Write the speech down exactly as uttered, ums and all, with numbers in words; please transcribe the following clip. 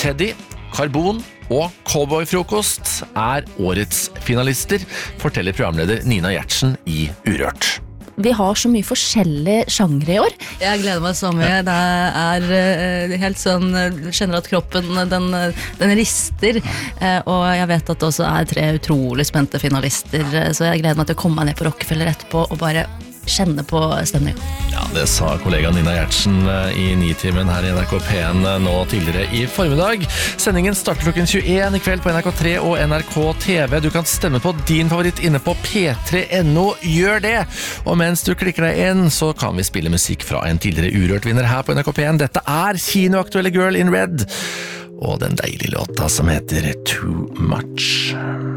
Teddy, Karbon og Cowboyfrokost er årets finalister, forteller programleder Nina Gjertsen i Urørt. Vi har så mye forskjellige sjangre i år. Jeg gleder meg så mye. Det er uh, helt sånn, jeg kjenner at kroppen den, den rister, uh, og jeg vet at det også er tre utrolig spente finalister, uh, så jeg gleder meg til å komme meg ned på Rockefeller etterpå og bare kjenne på stemningen. Ja, det sa kollega Nina Gjertsen i Nitimen her i N R K P en nå tidligere i formiddag. Sendingen starter klokken tjueen i kveld på N R K tre og N R K T V. Du kan stemme på din favoritt inne på p tre punktum n o. Gjør det! Og mens du klikker deg inn, så kan vi spille musikk fra en tidligere Urørt-vinner her på N R K P en. Dette er kinoaktuelle Girl in Red, og den deilige låta som heter Too Much.